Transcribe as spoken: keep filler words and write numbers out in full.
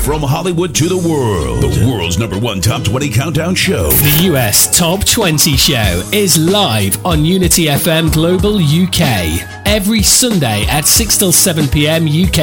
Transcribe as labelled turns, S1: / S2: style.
S1: From Hollywood to the world, the world's number one top twenty countdown show.
S2: The U S Top twenty Show is live on Unity F M Global U K. Every Sunday at six till seven p.m. U K